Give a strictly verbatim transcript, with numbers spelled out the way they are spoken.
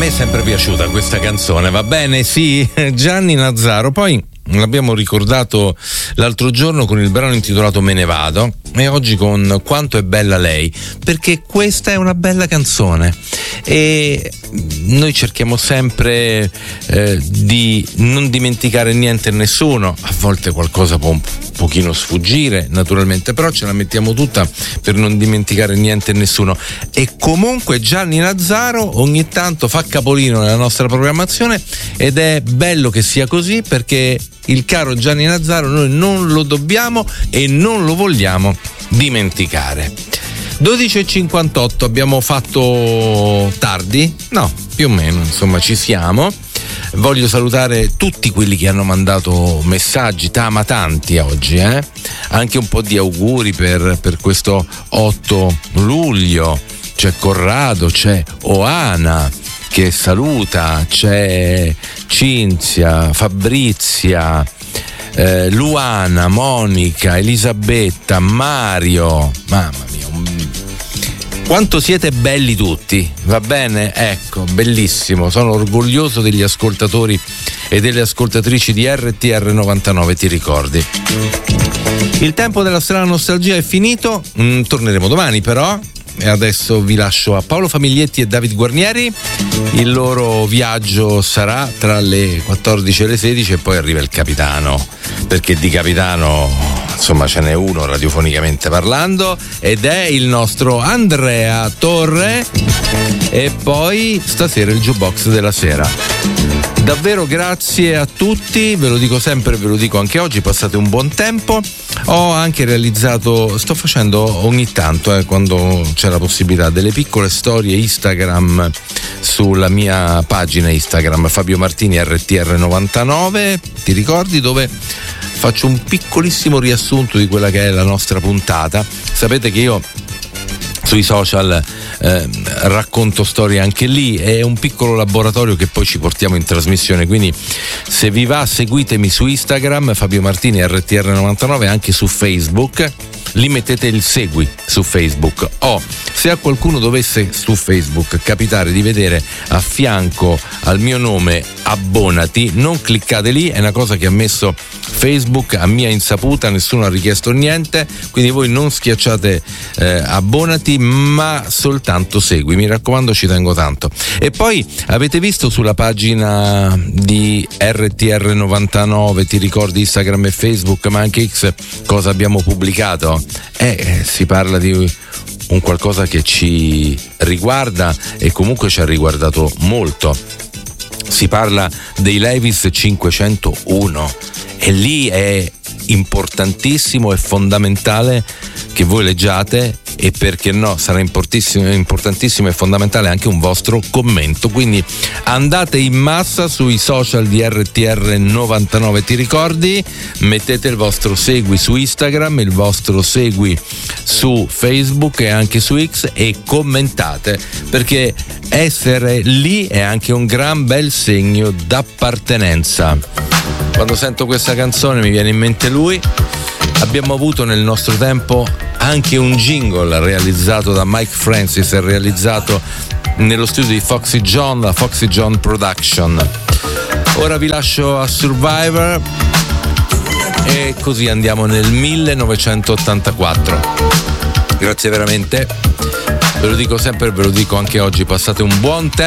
me è sempre piaciuta questa canzone, va bene? Sì, Gianni Nazzaro. Poi l'abbiamo ricordato l'altro giorno con il brano intitolato Me ne vado e oggi con Quanto è bella lei, perché questa è una bella canzone e noi cerchiamo sempre eh, di non dimenticare niente e nessuno. A volte qualcosa può un pochino sfuggire naturalmente, però ce la mettiamo tutta per non dimenticare niente e nessuno. E comunque Gianni Nazzaro ogni tanto fa capolino nella nostra programmazione ed è bello che sia così, perché il caro Gianni Nazzaro noi non lo dobbiamo e non lo vogliamo dimenticare. dodici e cinquantotto, abbiamo fatto tardi? No, più o meno, insomma ci siamo. Voglio salutare tutti quelli che hanno mandato messaggi, ma tanti oggi, eh? Anche un po' di auguri per, per questo otto luglio. C'è Corrado, c'è Oana che saluta, c'è Cinzia, Fabrizia, eh, Luana, Monica, Elisabetta, Mario. Mamma mia, un... quanto siete belli tutti, va bene? Ecco, bellissimo, sono orgoglioso degli ascoltatori e delle ascoltatrici di R T R novantanove, ti ricordi? Il tempo della strana nostalgia è finito, mm, torneremo domani però. E adesso vi lascio a Paolo Famiglietti e David Guarnieri. Il loro viaggio sarà tra le quattordici e le sedici e poi arriva il capitano, perché di capitano insomma ce n'è uno radiofonicamente parlando ed è il nostro Andrea Torre. E poi stasera il jukebox della sera. Davvero grazie a tutti, ve lo dico sempre, ve lo dico anche oggi, passate un buon tempo. Ho anche realizzato, sto facendo ogni tanto, eh, quando c'è la possibilità, delle piccole storie Instagram sulla mia pagina Instagram Fabio Martini R T R novantanove, ti ricordi, dove faccio un piccolissimo riassunto di quella che è la nostra puntata. Sapete che io sui social eh, racconto storie anche lì, è un piccolo laboratorio che poi ci portiamo in trasmissione, quindi se vi va seguitemi su Instagram Fabio Martini R T R novantanove, anche su Facebook, lì mettete il segui su Facebook. O se a qualcuno dovesse su Facebook capitare di vedere a fianco al mio nome abbonati, non cliccate lì, è una cosa che ha messo Facebook a mia insaputa, nessuno ha richiesto niente, quindi voi non schiacciate eh, abbonati ma soltanto segui, mi raccomando, ci tengo tanto. E poi avete visto sulla pagina di R T R novantanove, ti ricordi, Instagram e Facebook ma anche X, cosa abbiamo pubblicato? Eh, si parla di un qualcosa che ci riguarda e comunque ci ha riguardato molto. Si parla dei Levi's cinquecentouno e lì è importantissimo e fondamentale che voi leggiate, e perché no, sarà importantissimo, importantissimo e fondamentale anche un vostro commento, quindi andate in massa sui social di R T R novantanove, ti ricordi, mettete il vostro segui su Instagram, il vostro segui su Facebook e anche su X e commentate, perché essere lì è anche un gran bel segno d'appartenenza. Quando sento questa canzone mi viene in mente lui. Abbiamo avuto nel nostro tempo anche un jingle realizzato da Mike Francis e realizzato nello studio di Foxy John, la Foxy John Production. Ora vi lascio a Survivor e così andiamo nel millenovecentottantaquattro. Grazie veramente, ve lo dico sempre, ve lo dico anche oggi, passate un buon tempo.